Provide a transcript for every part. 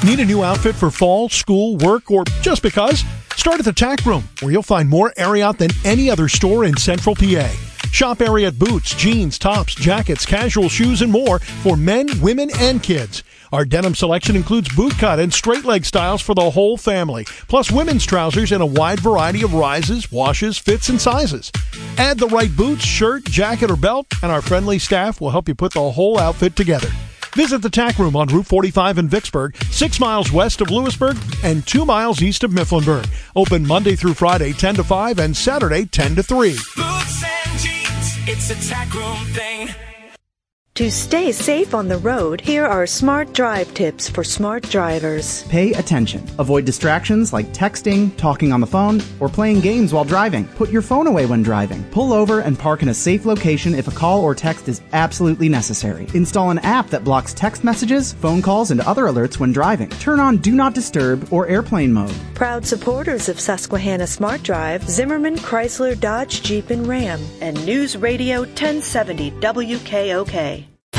Need a new outfit for fall, school, work, or just because? Start at the Tack Room, where you'll find more Ariat than any other store in Central PA. Shop Ariat boots, jeans, tops, jackets, casual shoes, and more for men, women, and kids. Our denim selection includes bootcut and straight leg styles for the whole family, plus women's trousers in a wide variety of rises, washes, fits, and sizes. Add the right boots, shirt, jacket, or belt, and our friendly staff will help you put the whole outfit together. Visit the Tack Room on Route 45 in Vicksburg, 6 miles west of Lewisburg and 2 miles east of Mifflinburg. Open Monday through Friday, 10 to 5, and Saturday, 10 to 3. Boots and jeans, it's a Tack Room thing. To stay safe on the road, here are smart drive tips for smart drivers. Pay attention. Avoid distractions like texting, talking on the phone, or playing games while driving. Put your phone away when driving. Pull over and park in a safe location if a call or text is absolutely necessary. Install an app that blocks text messages, phone calls, and other alerts when driving. Turn on Do Not Disturb or airplane mode. Proud supporters of Susquehanna Smart Drive, Zimmerman, Chrysler, Dodge, Jeep, and Ram, and News Radio 1070 WKOK.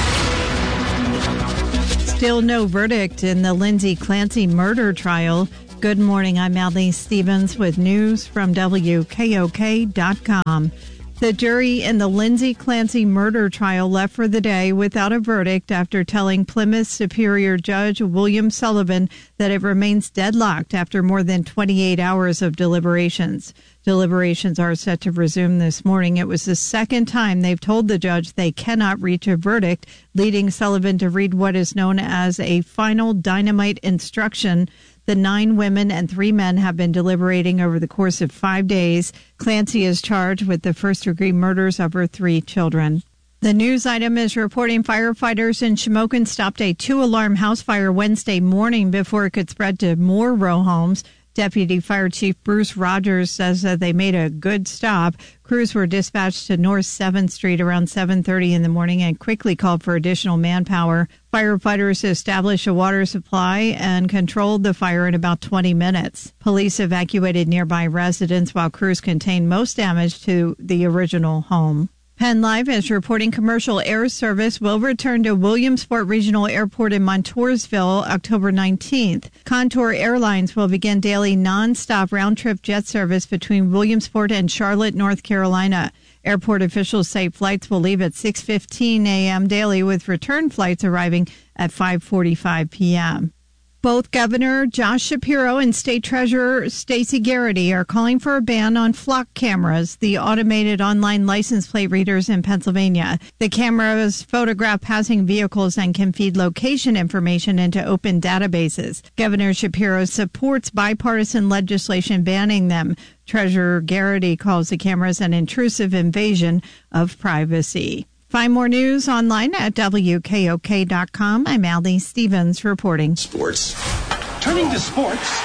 Still no verdict in the Lindsay Clancy murder trial. Good morning, I'm Allie Stevens with news from WKOK.com. The jury in the Lindsay Clancy murder trial left for the day without a verdict after telling Plymouth Superior Judge William Sullivan that it remains deadlocked after more than 28 hours of deliberations. Deliberations are set to resume this morning. It was the second time they've told the judge they cannot reach a verdict, leading Sullivan to read what is known as a final dynamite instruction. The 9 women and 3 men have been deliberating over the course of 5 days. Clancy is charged with the first-degree murders of her 3 children. The news item is reporting firefighters in Shamokin stopped a 2-alarm house fire Wednesday morning before it could spread to more row homes. Deputy Fire Chief Bruce Rogers says that they made a good stop. Crews were dispatched to North 7th Street around 7:30 in the morning and quickly called for additional manpower. Firefighters established a water supply and controlled the fire in about 20 minutes. Police evacuated nearby residents while crews contained most damage to the original home. Penn Live is reporting commercial air service will return to Williamsport Regional Airport in Montoursville October 19th. Contour Airlines will begin daily non-stop round-trip jet service between Williamsport and Charlotte, North Carolina. Airport officials say flights will leave at 6:15 a.m. daily, with return flights arriving at 5:45 p.m. Both Governor Josh Shapiro and State Treasurer Stacey Garrity are calling for a ban on flock cameras, the automated online license plate readers in Pennsylvania. The cameras photograph passing vehicles and can feed location information into open databases. Governor Shapiro supports bipartisan legislation banning them. Treasurer Garrity calls the cameras an intrusive invasion of privacy. Find more news online at WKOK.com. I'm Allie Stevens reporting. Sports. Turning to sports.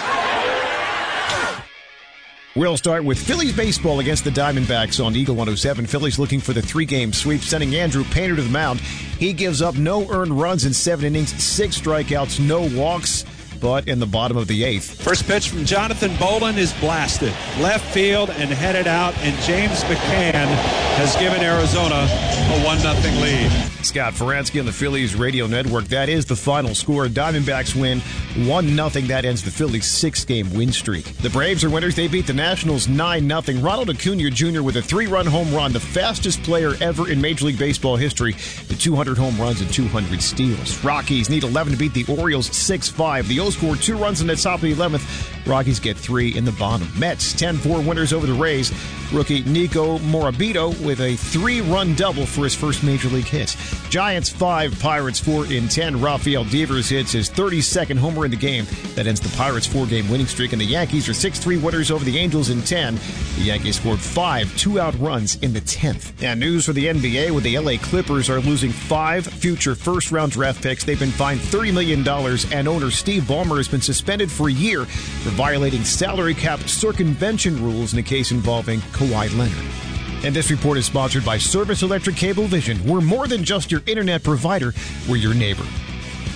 We'll start with Phillies baseball against the Diamondbacks on Eagle 107. Phillies looking for the 3-game sweep, sending Andrew Painter to the mound. He gives up no earned runs in 7 innings, 6 strikeouts, no walks, but in the bottom of the 8th. First pitch from Jonathan Bolden is blasted. Left field and headed out, and James McCann has given Arizona a 1-0 lead. Scott Faransky on the Phillies radio network. That is the final score. Diamondbacks win 1-0. That ends the Phillies' 6-game win streak. The Braves are winners. They beat the Nationals 9-0. Ronald Acuna Jr. with a 3-run home run, the fastest player ever in Major League Baseball history, with 200 home runs and 200 steals. Rockies need 11 to beat the Orioles 6-5. The O's scored 2 runs in the top of the 11th. Rockies get 3 in the bottom. Mets 10-4 winners over the Rays. Rookie Nico Morabito with a 3-run double for his first Major League hit. Giants 5, Pirates 4 in 10. Rafael Devers hits his 32nd homer in the game. That ends the Pirates' 4-game winning streak. And the Yankees are 6-3 winners over the Angels in 10. The Yankees scored 5 2-out runs in the 10th. And news for the NBA, with the LA Clippers are losing 5 future first-round draft picks. They've been fined $30 million, and owner Steve Ballmer has been suspended for a year for violating salary cap circumvention rules in a case involving Kawhi Leonard. And this report is sponsored by Service Electric Cablevision. We're more than just your internet provider, we're your neighbor.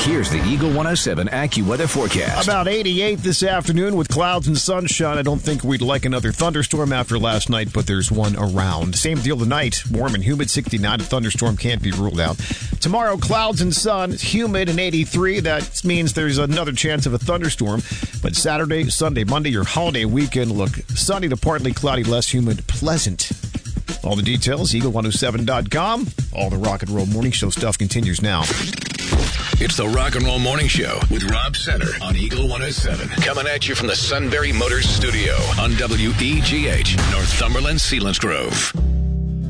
Here's the Eagle 107 AccuWeather forecast. About 88 this afternoon with clouds and sunshine. I don't think we'd like another thunderstorm after last night, but there's one around. Same deal tonight. Warm and humid, 69. A thunderstorm can't be ruled out. Tomorrow, clouds and sun, humid and 83. That means there's another chance of a thunderstorm. But Saturday, Sunday, Monday, your holiday weekend look sunny to partly cloudy, less humid, pleasant. All the details, Eagle107.com. All the Rock and Roll Morning Show stuff continues now. It's the Rock and Roll Morning Show with Rob Center on Eagle 107. Coming at you from the Sunbury Motors Studio on WEGH, Northumberland, Selinsgrove.